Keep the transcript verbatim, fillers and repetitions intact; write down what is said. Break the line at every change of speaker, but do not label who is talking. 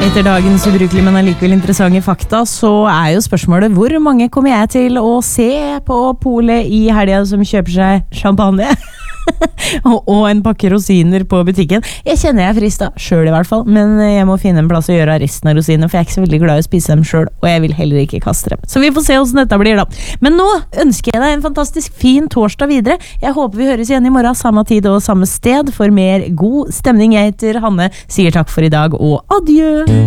Etter dagens ubrukelige, men allikevel interessante fakta, så er jo spørsmålet hvor mange kommer jeg til å se på polet i helgen som kjøper seg champagne og en pakke rosiner på butikken. Jeg kjenner jeg frista, selv i hvert fall, men jeg må finne en plass å gjøre av resten av rosiner, for jeg er ikke så veldig glad i å spise dem selv, og jeg vil heller ikke kaste dem. Så vi får se hvordan dette blir da. Men nå ønsker jeg deg en fantastisk fin torsdag videre. Jeg håper vi høres igjen i morgen, samme tid og samme sted, for mer god stemning. Jeg heter Hanne, sier takk for i dag og adjø!